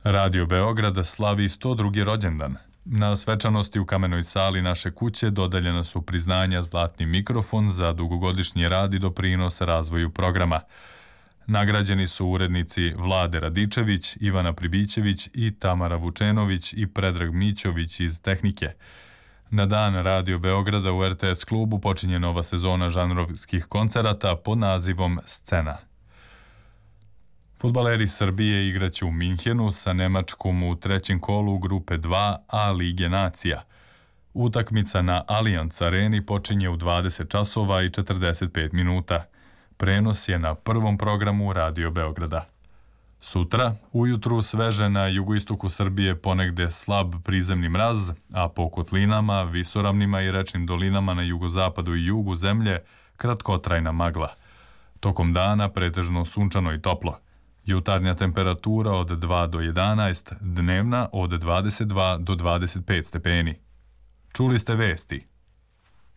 Radio Beograda slavi 102. rođendan. Na svečanosti u kamenoj sali naše kuće dodeljena su priznanja Zlatni mikrofon za dugogodišnji rad i doprinos razvoju programa. Nagrađeni su urednici Vlade Radičević, Ivana Pribićević i Tamara Vučenović i Predrag Mićović iz Tehnike. Na dan Radio Beograda u RTS klubu počinje nova sezona žanrovskih koncerata pod nazivom Scena. Fudbaleri Srbije igraće u Minhenu sa Nemačkom u trećem kolu grupe 2 A Lige nacija. Utakmica na Allianz Areni počinje u 20 časova i 45 minuta. Prenos je na prvom programu Radio Beograda. Sutra, ujutru sveže na jugoistoku Srbije ponegde slab prizemni mraz, a po kotlinama, visoravnima i rečnim dolinama na jugozapadu i jugu zemlje kratkotrajna magla. Tokom dana pretežno sunčano i toplo. Jutarnja temperatura od 2 do 11, dnevna od 22 do 25 stepeni. Čuli ste vesti.